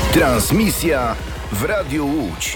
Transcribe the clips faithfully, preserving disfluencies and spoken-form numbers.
Transmisja w Radiu Łódź.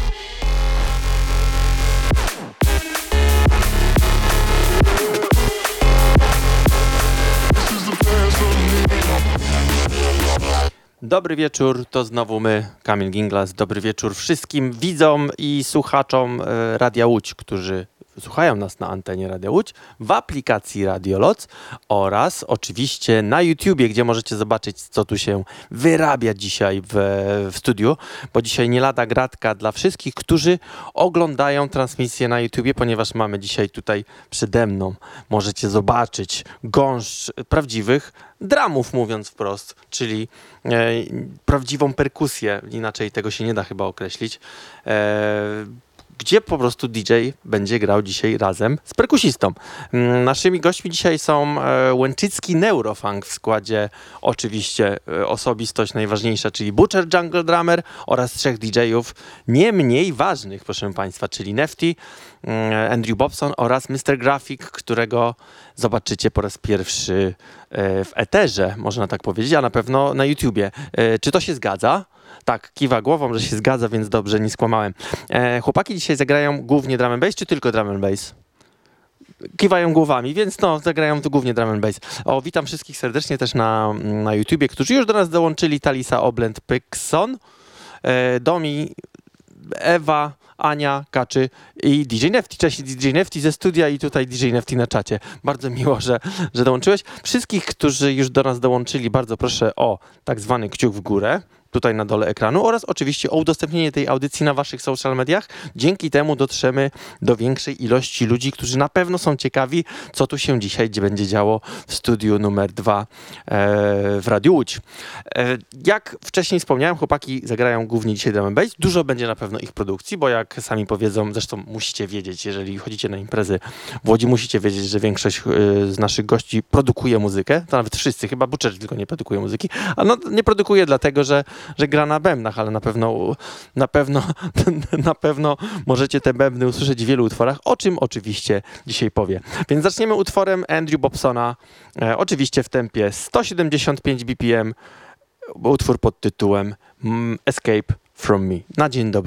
Dobry wieczór, to znowu my, Kamil Ginglas. Dobry wieczór wszystkim widzom i słuchaczom Radia Łódź, którzy słuchają nas na antenie Radia Łódź, w aplikacji Radio Loc oraz oczywiście na YouTubie, gdzie możecie zobaczyć, co tu się wyrabia dzisiaj w, w studiu, bo dzisiaj nie lada gratka dla wszystkich, którzy oglądają transmisję na YouTubie, ponieważ mamy dzisiaj tutaj przede mną, możecie zobaczyć gąszcz prawdziwych dramów, mówiąc wprost, czyli e, prawdziwą perkusję, inaczej tego się nie da chyba określić, e, gdzie po prostu D J będzie grał dzisiaj razem z perkusistą. Naszymi gośćmi dzisiaj są e, Łęczycki Neurofunk w składzie oczywiście e, osobistość najważniejsza, czyli Butcher Jungle Drummer oraz trzech D J-ów nie mniej ważnych, proszę Państwa, czyli Nefty, e, Andrew Bobson oraz mister Graphic, którego zobaczycie po raz pierwszy e, w eterze, można tak powiedzieć, a na pewno na YouTubie. E, czy to się zgadza? Tak, kiwa głową, że się zgadza, więc dobrze, nie skłamałem. E, chłopaki dzisiaj zagrają głównie drum and bass, czy tylko drum and bass? Kiwają głowami, więc no, zagrają tu głównie drum and bass. O, witam wszystkich serdecznie też na, na YouTubie, którzy już do nas dołączyli. Talisa Oblend Pykson, e, Domi, Ewa, Ania, Kaczy i D J Nefty. Cześć, D J Nefty ze studia i tutaj D J Nefty na czacie. Bardzo miło, że, że dołączyłeś. Wszystkich, którzy już do nas dołączyli, bardzo proszę o tak zwany kciuk w górę, tutaj na dole ekranu, oraz oczywiście o udostępnienie tej audycji na waszych social mediach. Dzięki temu dotrzemy do większej ilości ludzi, którzy na pewno są ciekawi, co tu się dzisiaj będzie działo w studiu numer dwa e, w Radiu Łódź. E, jak wcześniej wspomniałem, chłopaki zagrają głównie dzisiaj drum and bass. Dużo będzie na pewno ich produkcji, bo jak sami powiedzą, zresztą musicie wiedzieć, jeżeli chodzicie na imprezy w Łodzi, musicie wiedzieć, że większość e, z naszych gości produkuje muzykę. To nawet wszyscy, chyba Butcher tylko nie produkuje muzyki. A no, nie produkuje dlatego, że że gra na bębnach, ale na pewno, na pewno, na pewno możecie te bębny usłyszeć w wielu utworach, o czym oczywiście dzisiaj powie. Więc zaczniemy utworem Andrew Bobsona, e, oczywiście w tempie sto siedemdziesiąt pięć B P M, utwór pod tytułem Escape from Me. Na dzień dobry.